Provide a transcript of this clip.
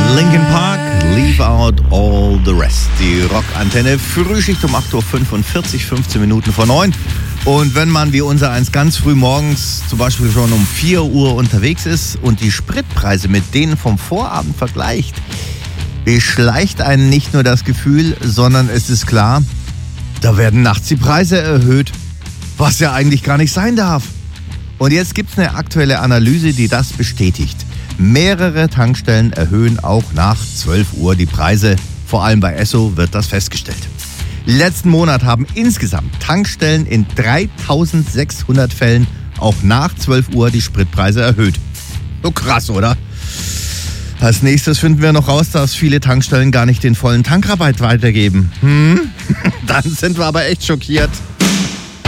Linkin Park, Leave Out All the Rest. Die Rockantenne, Frühschicht um 8.45 Uhr, 15 Minuten vor 9. Und wenn man wie unser eins ganz früh morgens zum Beispiel schon um 4 Uhr unterwegs ist und die Spritpreise mit denen vom Vorabend vergleicht, beschleicht einen nicht nur das Gefühl, sondern es ist klar, da werden nachts die Preise erhöht, was ja eigentlich gar nicht sein darf. Und jetzt gibt es eine aktuelle Analyse, die das bestätigt. Mehrere Tankstellen erhöhen auch nach 12 Uhr die Preise. Vor allem bei Esso wird das festgestellt. Letzten Monat haben insgesamt Tankstellen in 3600 Fällen auch nach 12 Uhr die Spritpreise erhöht. So krass, oder? Als nächstes finden wir noch raus, dass viele Tankstellen gar nicht den vollen Tankrabatt weitergeben. Dann sind wir aber echt schockiert.